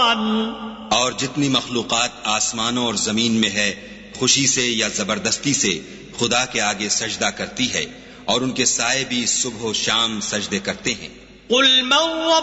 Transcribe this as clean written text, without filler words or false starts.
और जितनी मखलूकात आसमानों और जमीन में है खुशी से या जबरदस्ती से खुदा के आगे सजदा करती है और उनके साए भी सुबह शाम सजदे करते हैं।